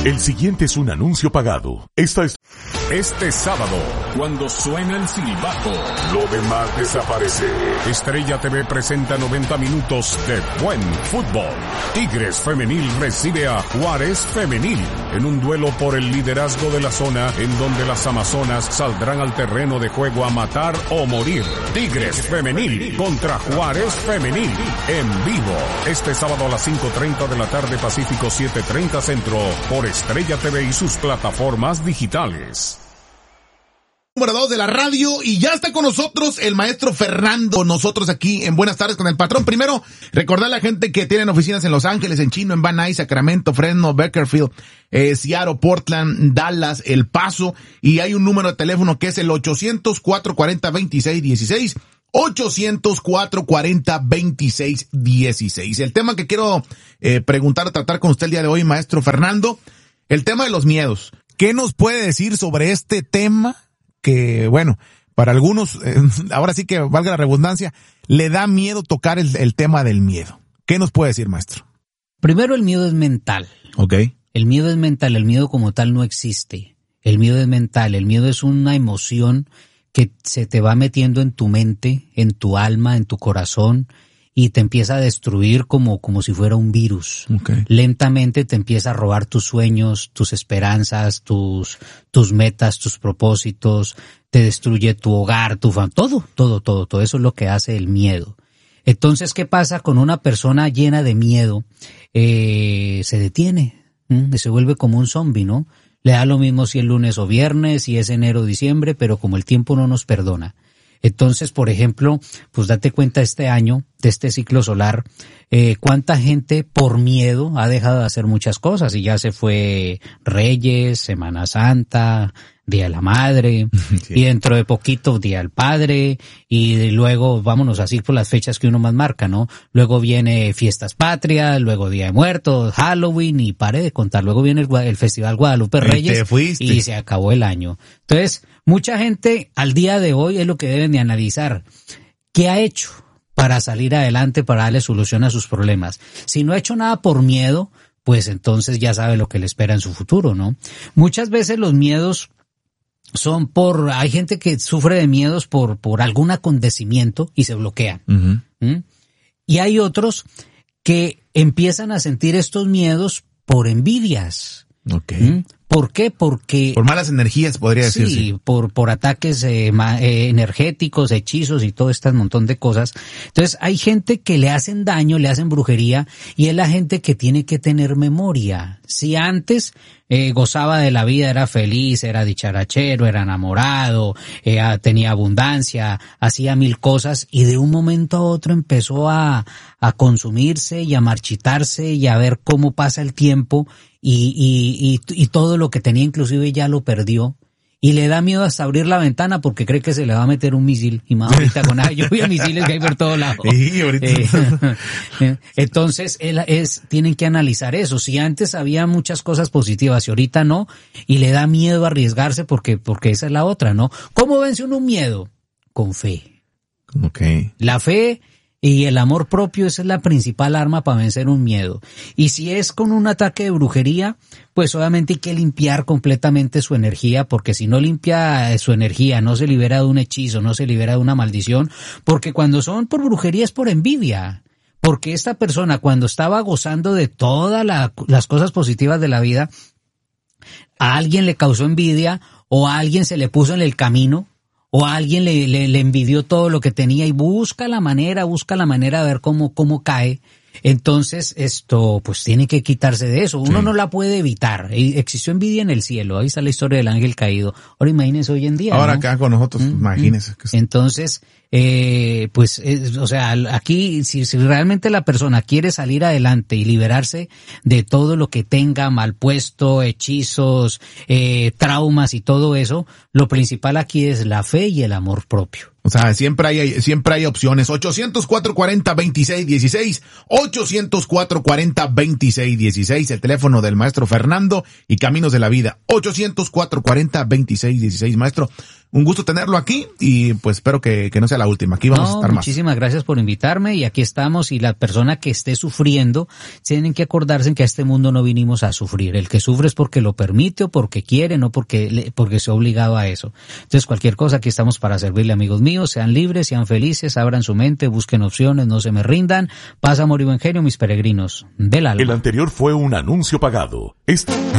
El siguiente es un anuncio pagado. Este sábado, cuando suena el silbato, Lo demás desaparece. Estrella TV presenta 90 minutos de buen fútbol. Tigres Femenil recibe a Juárez Femenil en un duelo por el liderazgo de la zona, en donde las amazonas saldrán al terreno de juego a matar o morir. Tigres Femenil contra Juárez Femenil en vivo. Este sábado a las 5:30 de la tarde, Pacífico 7:30 Centro, por Estrella TV y sus plataformas digitales. Número 2 de la radio, y ya está con nosotros el maestro Fernando, nosotros aquí en Buenas Tardes con el Patrón. Primero, recordar a la gente que tienen oficinas en Los Ángeles, en Chino, en Van Nuys, Sacramento, Fresno, Bakersfield, Seattle, Portland, Dallas, El Paso, y hay un número de teléfono que es el 800-440-2616, 800-440-2616. El tema que quiero tratar con usted el día de hoy, maestro Fernando, el tema de los miedos. ¿Qué nos puede decir sobre este tema? Que, bueno, para algunos, ahora sí que valga la redundancia, le da miedo tocar el tema del miedo. ¿Qué nos puede decir, maestro? Primero, el miedo es mental. Ok. El miedo es mental, el miedo como tal no existe. El miedo es mental, el miedo es una emoción que se te va metiendo en tu mente, en tu alma, en tu corazón, y te empieza a destruir como si fuera un virus. Okay. Lentamente te empieza a robar tus sueños, tus esperanzas, tus metas, tus propósitos, te destruye tu hogar, tu familia, todo eso es lo que hace el miedo. Entonces, ¿qué pasa con una persona llena de miedo? Se detiene, se vuelve como un zombie, ¿no? Le da lo mismo si es lunes o viernes, si es enero o diciembre, pero como el tiempo no nos perdona. Entonces, por ejemplo, pues date cuenta este año, de este ciclo solar, cuánta gente por miedo ha dejado de hacer muchas cosas, y ya se fue Reyes, Semana Santa, Día de la Madre, sí. Y dentro de poquito Día del Padre, y luego vámonos así por las fechas que uno más marca, ¿no? Luego viene Fiestas Patrias, luego Día de Muertos, Halloween, y pare de contar, luego viene el Festival Guadalupe Reyes, y se acabó el año. Entonces, mucha gente al día de hoy es lo que deben de analizar. ¿Qué ha hecho para salir adelante, para darle solución a sus problemas? Si no ha hecho nada por miedo, pues entonces ya sabe lo que le espera en su futuro, ¿no? Muchas veces los miedos hay gente que sufre de miedos por algún acontecimiento y se bloquean. Uh-huh. Y hay otros que empiezan a sentir estos miedos por envidias. Okay. ¿Por qué? Porque... por malas energías, podría decirse. Sí, por ataques energéticos, hechizos y todo este montón de cosas. Entonces, hay gente que le hacen daño, le hacen brujería, y es la gente que tiene que tener memoria. Si antes gozaba de la vida, era feliz, era dicharachero, era enamorado, tenía abundancia, hacía mil cosas, y de un momento a otro empezó a consumirse y a marchitarse y a ver cómo pasa el tiempo, y todo lo que tenía inclusive ya lo perdió, y le da miedo hasta abrir la ventana porque cree que se le va a meter un misil, y más ahorita con lluvia misiles que hay por todos lados. Sí, ahorita. Entonces tienen que analizar eso. Si antes había muchas cosas positivas y ahorita no, y le da miedo arriesgarse porque esa es la otra, ¿no? ¿Cómo vence uno un miedo? Con fe. Okay. La fe y el amor propio, esa es la principal arma para vencer un miedo. Y si es con un ataque de brujería, pues obviamente hay que limpiar completamente su energía, porque si no limpia su energía, no se libera de un hechizo, no se libera de una maldición, porque cuando son por brujería es por envidia. Porque esta persona, cuando estaba gozando de todas las cosas positivas de la vida, a alguien le causó envidia, o a alguien se le puso en el camino, o a alguien le envidió todo lo que tenía, y busca la manera de ver cómo cae. Entonces esto pues tiene que quitarse de eso. Uno no la puede evitar. Existió envidia en el cielo. Ahí está la historia del ángel caído. Ahora imagínense hoy en día. Ahora, ¿no? Acá con nosotros, imagínense. Entonces, o sea, aquí si realmente la persona quiere salir adelante y liberarse de todo lo que tenga mal puesto, hechizos, traumas y todo eso, lo principal aquí es la fe y el amor propio. O sea, siempre hay opciones. 800-440-2616, 800-440-2616, el teléfono del maestro Fernando y Caminos de la Vida. 800-440-2616. Maestro, un gusto tenerlo aquí y pues espero que no sea la última. Aquí vamos a estar más. Muchísimas gracias por invitarme y aquí estamos, y la persona que esté sufriendo tienen que acordarse que a este mundo no vinimos a sufrir. El que sufre es porque lo permite o porque quiere, no porque se ha obligado a eso. Entonces cualquier cosa, aquí estamos para servirle, amigos míos. Sean libres, sean felices, abran su mente, busquen opciones, no se me rindan. Paz, amor y buen genio, mis peregrinos del alma. El anterior fue un anuncio pagado.